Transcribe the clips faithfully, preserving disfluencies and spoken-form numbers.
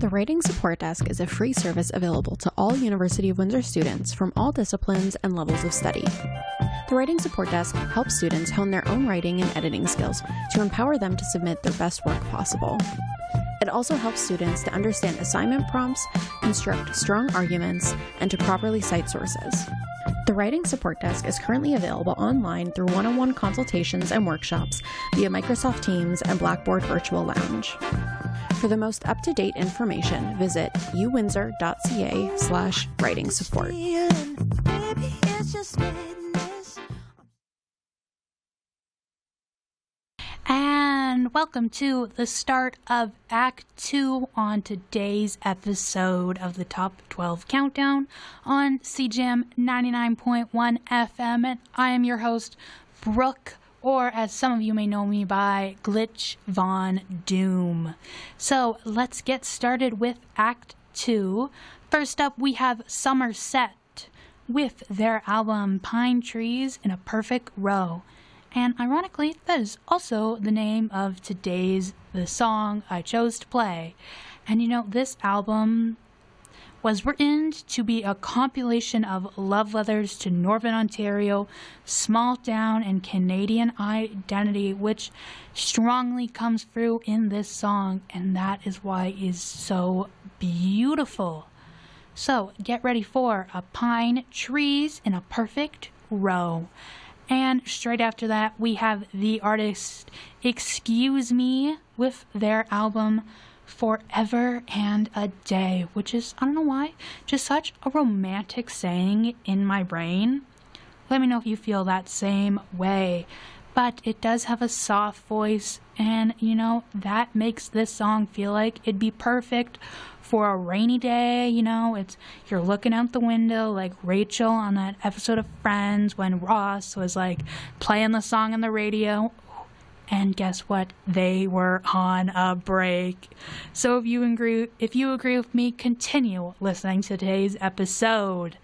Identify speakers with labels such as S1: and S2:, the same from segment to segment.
S1: The Writing Support Desk is a free service available to all University of Windsor students from all disciplines and levels of study. The Writing Support Desk helps students hone their own writing and editing skills to empower them to submit their best work possible. It also helps students to understand assignment prompts, construct strong arguments, and to properly cite sources. The Writing Support Desk is currently available online through one-on-one consultations and workshops via Microsoft Teams and Blackboard Virtual Lounge. For the most up-to-date information, visit uwindsor.ca slash writing support.
S2: And welcome to the start of Act two on today's episode of the Top twelve Countdown on C J M ninety-nine point one F M. And I am your host, Brooke, or as some of you may know me by, Glitch Von Doom. So let's get started with Act two. First up, we have Somerset with their album Pine Trees in a Perfect Row. And ironically, that is also the name of today's, the song I chose to play. And you know, this album was written to be a compilation of love letters to Northern Ontario, small town, and Canadian identity, which strongly comes through in this song, and that is why it is so beautiful. So, get ready for a Pine Trees in a Perfect Row. And straight after that, we have the artist Excuse Me with their album Forever and a Day, which is, I don't know why, just such a romantic saying in my brain. Let me know if you feel that same way. But it does have a soft voice, and, you know, that makes this song feel like it'd be perfect for a rainy day. You know, it's you're looking out the window like Rachel on that episode of Friends when Ross was like playing the song on the radio. And guess what? They were on a break. So if you agree, if you agree with me, continue listening to today's episode.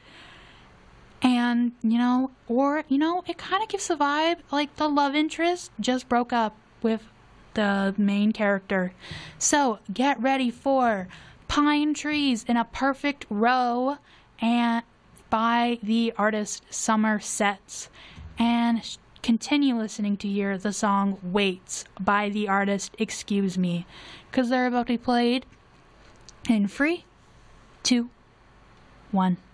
S2: And, you know, or, you know, it kind of gives a vibe like the love interest just broke up with the main character. So get ready for Pine Trees in a Perfect Row and by the artist Somerset. And continue listening to hear the song Waits by the artist Excuse Me, because they're about to be played in three, two, one.